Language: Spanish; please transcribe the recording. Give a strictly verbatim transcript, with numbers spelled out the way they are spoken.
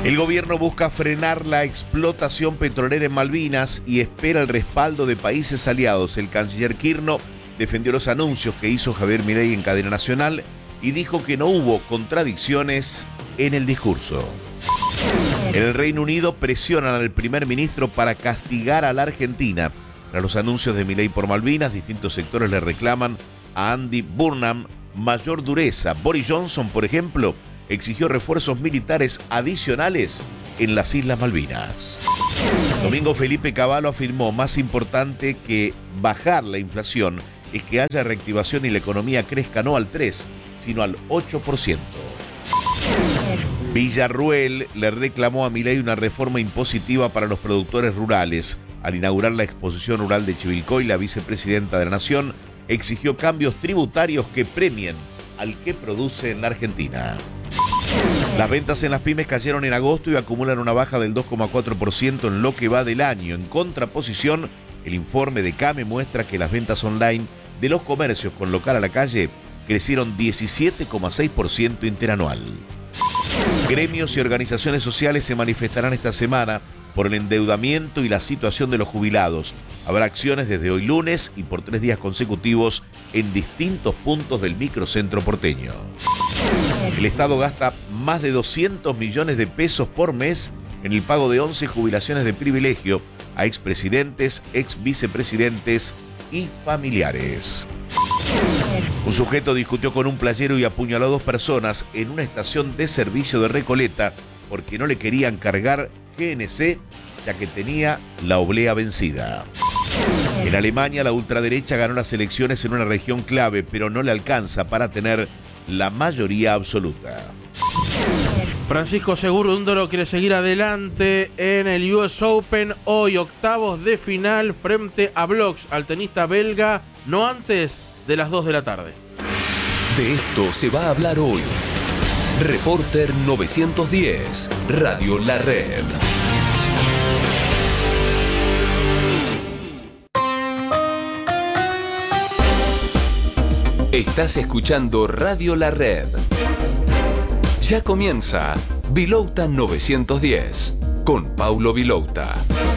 El gobierno busca frenar la explotación petrolera en Malvinas y espera el respaldo de países aliados. El canciller Kirchner defendió los anuncios que hizo Javier Milei en cadena nacional y dijo que no hubo contradicciones en el discurso. En el Reino Unido presionan al primer ministro para castigar a la Argentina. Tras los anuncios de Milei por Malvinas, distintos sectores le reclaman a Andy Burnham mayor dureza. Boris Johnson, por ejemplo, exigió refuerzos militares adicionales en las Islas Malvinas. Domingo Felipe Cavallo afirmó: más importante que bajar la inflación es que haya reactivación y la economía crezca no al tres, sino al ocho por ciento. Villarruel le reclamó a Milei una reforma impositiva para los productores rurales. Al inaugurar la exposición rural de Chivilcoy, la vicepresidenta de la Nación exigió cambios tributarios que premien al que produce en la Argentina. Las ventas en las pymes cayeron en agosto y acumulan una baja del dos coma cuatro por ciento en lo que va del año. En contraposición, el informe de CAME muestra que las ventas online de los comercios con local a la calle crecieron diecisiete coma seis por ciento interanual. Gremios y organizaciones sociales se manifestarán esta semana por el endeudamiento y la situación de los jubilados. Habrá acciones desde hoy lunes y por tres días consecutivos en distintos puntos del microcentro porteño. El Estado gasta más de doscientos millones de pesos por mes en el pago de once jubilaciones de privilegio a expresidentes, exvicepresidentes y familiares. Un sujeto discutió con un playero y apuñaló a dos personas en una estación de servicio de Recoleta porque no le querían cargar G N C, ya que tenía la oblea vencida. En Alemania, la ultraderecha ganó las elecciones en una región clave, pero no le alcanza para tener la mayoría absoluta. Francisco Cerúndolo quiere seguir adelante en el U S Open. Hoy octavos de final frente a Blogs, al tenista belga, no antes de las dos de la tarde. De esto se va a hablar hoy. Reporter novecientos diez, Radio La Red. Estás escuchando Radio La Red. Ya comienza Vilouta novecientos diez con Paulo Vilouta.